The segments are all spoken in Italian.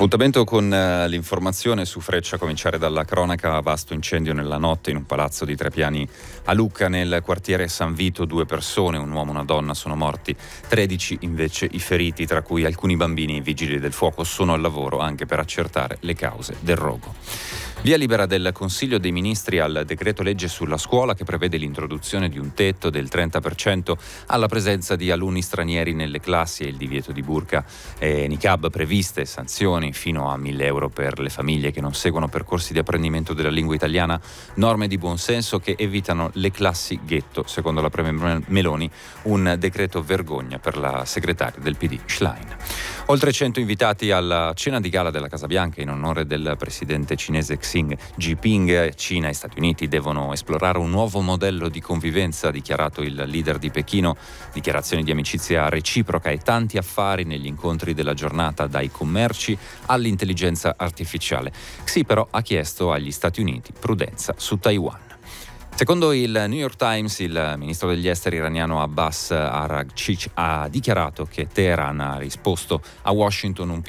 Appuntamento con l'informazione su Freccia, a cominciare dalla cronaca. Vasto incendio nella notte in un palazzo di 3 piani a Lucca, nel quartiere San Vito. 2 persone, un uomo e una donna, sono morti, 13 invece i feriti, tra cui alcuni bambini. I vigili del fuoco sono al lavoro anche per accertare le cause del rogo. Via libera del Consiglio dei Ministri al decreto legge sulla scuola, che prevede l'introduzione di un tetto del 30% alla presenza di alunni stranieri nelle classi e il divieto di burqa e niqab, previste sanzioni fino a 1.000 euro per le famiglie che non seguono percorsi di apprendimento della lingua italiana, norme di buonsenso che evitano le classi ghetto, secondo la Premier Meloni, un decreto vergogna per la segretaria del PD Schlein. Oltre 100 invitati alla cena di gala della Casa Bianca in onore del presidente cinese Xi Jinping. Cina e Stati Uniti devono esplorare un nuovo modello di convivenza, ha dichiarato il leader di Pechino. Dichiarazioni di amicizia reciproca e tanti affari negli incontri della giornata, dai commerci all'intelligenza artificiale. Xi però ha chiesto agli Stati Uniti prudenza su Taiwan. Secondo il New York Times, il ministro degli esteri iraniano Abbas Araghchi ha dichiarato che Teheran ha proposto a Washington un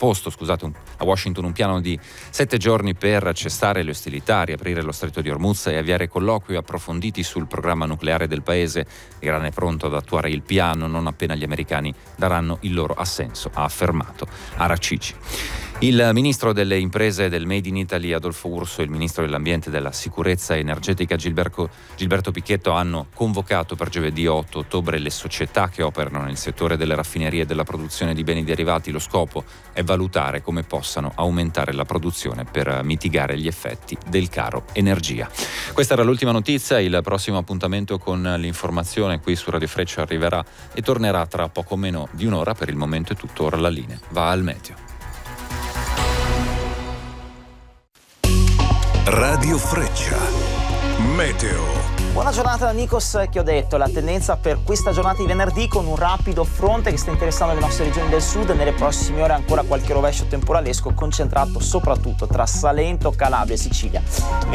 piano di 7 giorni per cessare le ostilità, riaprire lo stretto di Hormuz e avviare colloqui approfonditi sul programma nucleare del paese. L'Iran è pronto ad attuare il piano non appena gli americani daranno il loro assenso, ha affermato Araghchi. Il ministro delle imprese del Made in Italy Adolfo Urso e il ministro dell'ambiente e della sicurezza energetica Gilberto Pichetto hanno convocato per giovedì 8 ottobre le società che operano nel settore delle raffinerie e della produzione di beni derivati. Lo scopo è valutare come possano aumentare la produzione per mitigare gli effetti del caro energia. Questa era l'ultima notizia. Il prossimo appuntamento con l'informazione qui su Radio Freccia arriverà e tornerà tra poco meno di un'ora. Per il momento è tutto, ora la linea va al meteo. Radio Freccia, meteo. Buona giornata da Nikos Chiodetto. La tendenza per questa giornata di venerdì, con un rapido fronte che sta interessando le nostre regioni del sud. Nelle prossime ore ancora qualche rovescio temporalesco concentrato soprattutto tra Salento, Calabria e Sicilia.